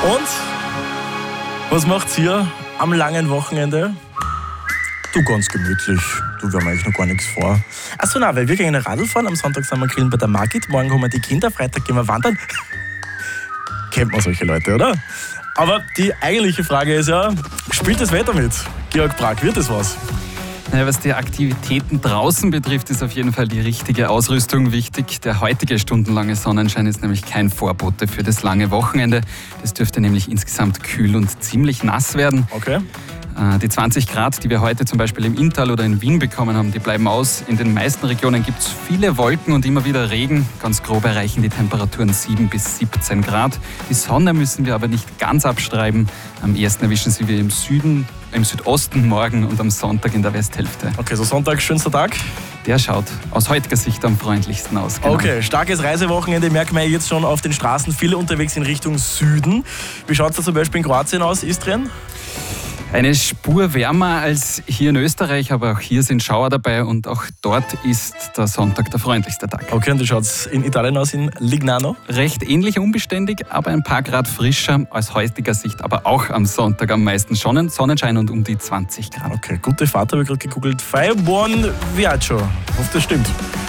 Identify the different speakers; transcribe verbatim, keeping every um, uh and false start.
Speaker 1: Und was macht's hier am langen Wochenende? Du, ganz gemütlich. Du, wir haben eigentlich noch gar nichts vor. Achso, nein, weil wir gehen Radl fahren. Am Sonntag sind wir grillen bei der Margit. Morgen haben wir die Kinder. Freitag gehen wir wandern. Kennt man solche Leute, oder? Aber die eigentliche Frage ist ja, spielt das Wetter mit? Georg Bragg, wird es was?
Speaker 2: Naja, was die Aktivitäten draußen betrifft, ist auf jeden Fall die richtige Ausrüstung wichtig. Der heutige stundenlange Sonnenschein ist nämlich kein Vorbote für das lange Wochenende. Das dürfte nämlich insgesamt kühl und ziemlich nass werden.
Speaker 1: Okay.
Speaker 2: Die zwanzig Grad, die wir heute zum Beispiel im Inntal oder in Wien bekommen haben, die bleiben aus. In den meisten Regionen gibt es viele Wolken und immer wieder Regen. Ganz grob erreichen die Temperaturen sieben bis siebzehn Grad. Die Sonne müssen wir aber nicht ganz abstreiben. Am ehesten erwischen sie wir im Süden, im Südosten morgen und am Sonntag in der Westhälfte.
Speaker 1: Okay, so Sonntag, schönster Tag?
Speaker 2: Der schaut aus heutiger Sicht am freundlichsten aus. Genau.
Speaker 1: Okay, starkes Reisewochenende merken wir jetzt schon auf den Straßen. Viele unterwegs in Richtung Süden. Wie schaut es da zum Beispiel in Kroatien aus, Istrien?
Speaker 2: Eine Spur wärmer als hier in Österreich, aber auch hier sind Schauer dabei und auch dort ist der Sonntag der freundlichste Tag.
Speaker 1: Okay, und wie schaut es in Italien aus, in Lignano?
Speaker 2: Recht ähnlich unbeständig, aber ein paar Grad frischer aus heutiger Sicht, aber auch am Sonntag am meisten Sonnen, Sonnenschein und um die zwanzig Grad.
Speaker 1: Okay, gute Fahrt habe ich gerade gegoogelt. Fireborn Viaggio. Ich hoffe, das stimmt.